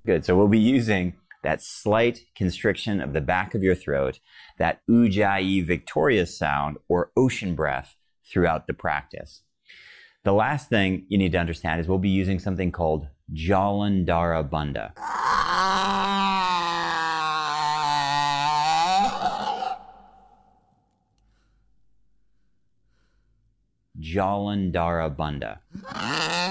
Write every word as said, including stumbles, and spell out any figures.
Good. So we'll be using that slight constriction of the back of your throat, that Ujjayi victorious sound or ocean breath throughout the practice. The last thing you need to understand is we'll be using something called Jalandhara Bandha. Jalandhara Bandha.